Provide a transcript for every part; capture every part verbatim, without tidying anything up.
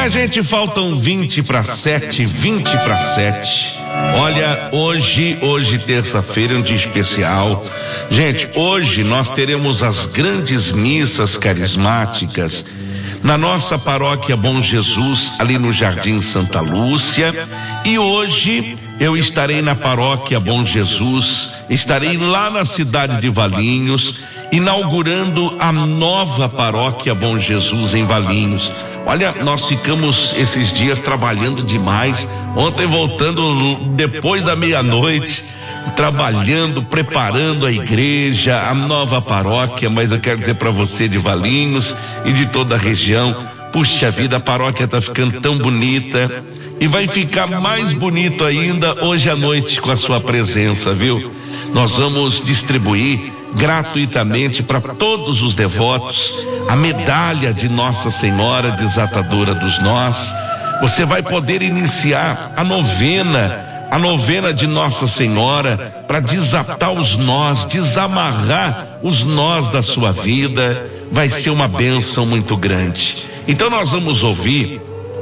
Minha gente, faltam vinte para sete, vinte para sete. Olha, hoje, hoje terça-feira é um dia especial. Gente, hoje nós teremos as grandes missas carismáticas na nossa paróquia Bom Jesus, ali no Jardim Santa Lúcia. E hoje eu estarei na paróquia Bom Jesus, estarei lá na cidade de Valinhos, inaugurando a nova paróquia Bom Jesus em Valinhos. Olha, nós ficamos esses dias trabalhando demais. Ontem voltando depois da meia-noite, trabalhando, preparando a igreja, a nova paróquia. Mas eu quero dizer para você de Valinhos e de toda a região, puxa vida, a paróquia está ficando tão bonita e vai ficar mais bonito ainda hoje à noite com a sua presença, viu? Nós vamos distribuir gratuitamente para todos os devotos a medalha de Nossa Senhora Desatadora dos Nós. Você vai poder iniciar a novena, a novena de Nossa Senhora, para desatar os nós, desamarrar os nós da sua vida. Vai ser uma bênção muito grande. Então nós vamos ouvir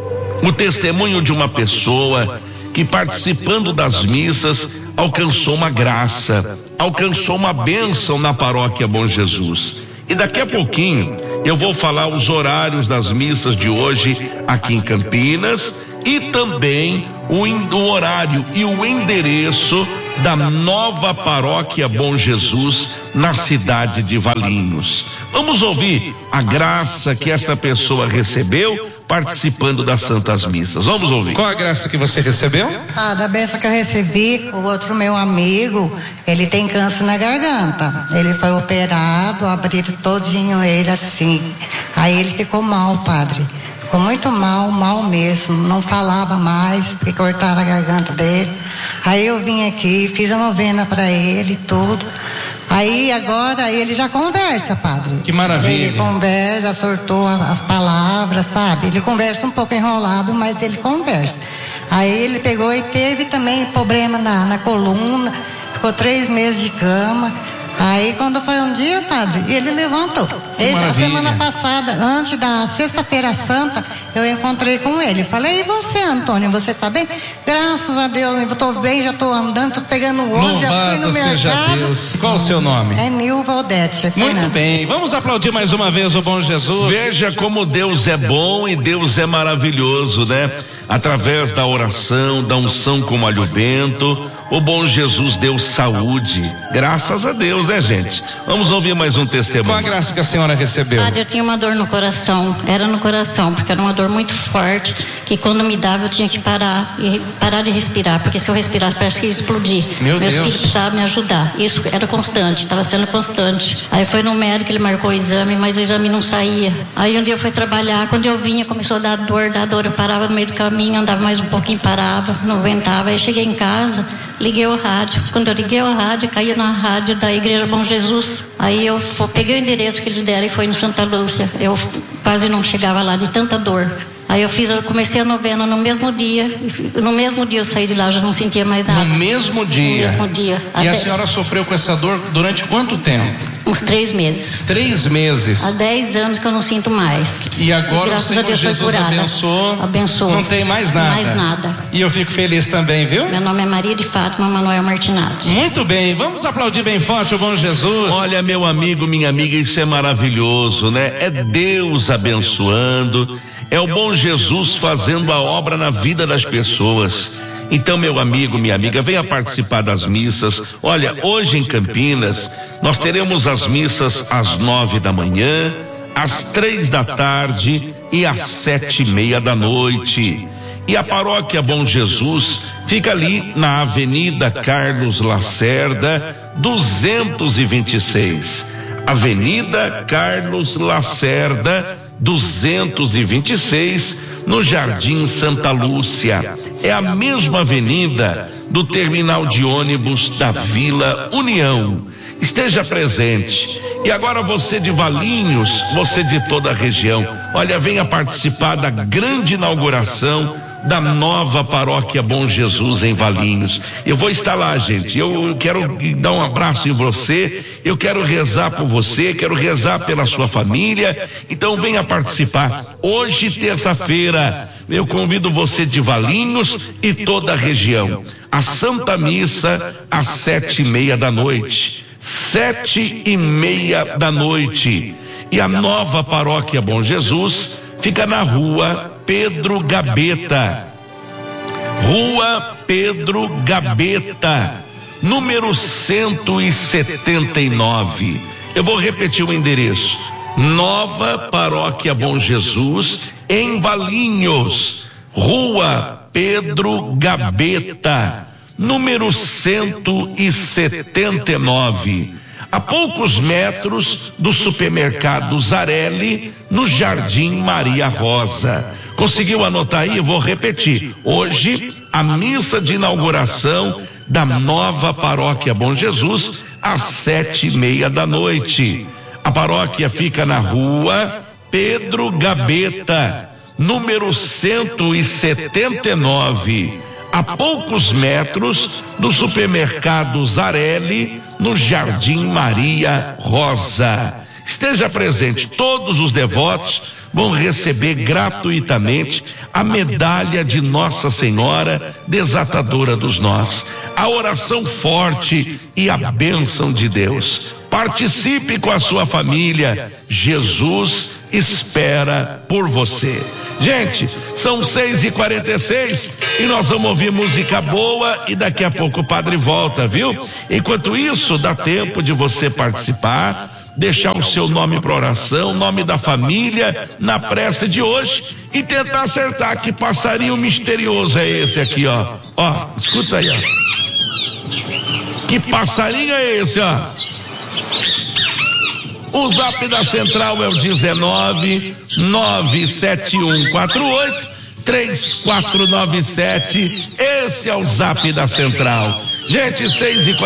o testemunho de uma pessoa que, participando das missas, alcançou uma graça, alcançou uma bênção na paróquia Bom Jesus. E daqui a pouquinho eu vou falar os horários das missas de hoje aqui em Campinas e também o, o horário e o endereço da nova paróquia Bom Jesus na cidade de Valinhos. Vamos ouvir a graça que esta pessoa recebeu participando das Santas Missas. Vamos ouvir. Qual a graça que você recebeu? Ah, da benção que eu recebi, o outro meu amigo, ele tem câncer na garganta. Ele foi operado, abriram todinho ele assim. Aí ele ficou mal, padre. Ficou muito mal, mal mesmo. Não falava mais, porque cortaram a garganta dele. Aí eu vim aqui, fiz a novena para ele, tudo. Aí agora ele já conversa, padre. Que maravilha. Ele conversa, sortou as palavras, sabe? Ele conversa um pouco enrolado, mas ele conversa. Aí ele pegou e teve também problema na, na coluna, ficou três meses de cama. Aí quando foi um dia, padre, ele levantou. Ele, a semana passada, antes da sexta-feira santa, eu encontrei com ele. Falei, e você, Antônio, você tá bem? Graças a Deus, eu tô bem, já tô andando, tô pegando o ônibus, já fui no mercado. Seja Deus. Qual o seu nome? É Nilva Odete. Muito bem, vamos aplaudir mais uma vez o Bom Jesus. Veja como Deus é bom e Deus é maravilhoso, né? Através da oração, da unção com alho bento, o Bom Jesus deu saúde. Graças a Deus, né, gente? Vamos ouvir mais um testemunho. Qual a graça que a senhora recebeu? Padre, eu tinha uma dor no coração, era no coração, porque era uma dor muito forte, que quando me dava eu tinha que parar e parar de respirar, porque se eu respirasse parece que ia explodir. Meu Meus Deus. filhos precisavam me ajudar. Isso era constante, estava sendo constante. Aí foi no médico, ele marcou o exame, mas o exame não saía. Aí um dia eu fui trabalhar, quando eu vinha começou a dar dor, dar dor, eu parava no meio do caminho, andava mais um pouquinho, parava, não aguentava. Aí cheguei em casa, liguei o rádio. Quando eu liguei o rádio, caí na rádio da Igreja Bom Jesus. Aí eu peguei o endereço que eles deram e foi no Santa Lúcia. Eu quase não chegava lá de tanta dor. Aí eu fiz, eu comecei a novena no mesmo dia. No mesmo dia eu saí de lá, eu já não sentia mais nada. No mesmo dia? No mesmo dia. E Até a senhora sofreu com essa dor durante quanto tempo? uns três meses. Três meses. Há dez anos que eu não sinto mais. E agora Graças o Senhor a Deus Jesus foi curada. abençoou. Abençoou. Não tem mais nada. Mais nada. E eu fico feliz também, viu? Meu nome é Maria de Fátima Manuel Martinati. Muito bem, vamos aplaudir bem forte o Bom Jesus. Olha, meu amigo, minha amiga, isso é maravilhoso, né? É Deus abençoando, é o Bom Jesus fazendo a obra na vida das pessoas. Então, meu amigo, minha amiga, venha participar das missas. Olha, hoje em Campinas, nós teremos as missas às nove da manhã, às três da tarde e às sete e meia da noite. E a paróquia Bom Jesus fica ali na Avenida Carlos Lacerda, duzentos e vinte e seis. Avenida Carlos Lacerda, duzentos e vinte e seis, no Jardim Santa Lúcia. É a mesma avenida do terminal de ônibus da Vila União. Esteja presente. E agora você de Valinhos, você de toda a região, olha, venha participar da grande inauguração da nova paróquia Bom Jesus em Valinhos. Eu vou estar lá, gente. Eu quero dar um abraço em você, eu quero rezar por você, quero rezar pela sua família. Então venha participar. Hoje, terça-feira, eu convido você de Valinhos e toda a região. A Santa Missa às sete e meia da noite. Sete e meia da noite. E a nova paróquia Bom Jesus fica na rua Pedro Gabeta. Rua Pedro Gabeta, número cento e setenta e nove. Eu vou repetir o endereço. Nova paróquia Bom Jesus em Valinhos. Rua Pedro Gabeta, número cento e setenta e nove. A poucos metros do supermercado Zarelli, no Jardim Maria Rosa. Conseguiu anotar aí? Eu vou repetir. Hoje, a missa de inauguração da nova paróquia Bom Jesus, às sete e meia da noite. A paróquia fica na rua Pedro Gabeta, número cento e setenta e nove. A poucos metros do supermercado Zarelli, no Jardim Maria Rosa. Esteja presente. Todos os devotos vão receber gratuitamente a medalha de Nossa Senhora, desatadora dos nós, a oração forte e a bênção de Deus. Participe com a sua família. Jesus espera por você. Gente, são seis e quarenta e seis e nós vamos ouvir música boa e daqui a pouco o padre volta, viu? Enquanto isso, dá tempo de você participar, deixar o seu nome para oração, o nome da família na prece de hoje e tentar acertar que passarinho misterioso é esse aqui, ó. Ó, escuta aí, ó. Que passarinho é esse, ó? O zap da central é o dezenove, nove sete um quatro oito, três quatro nove sete. Esse é o zap da central. Gente, seis e quarenta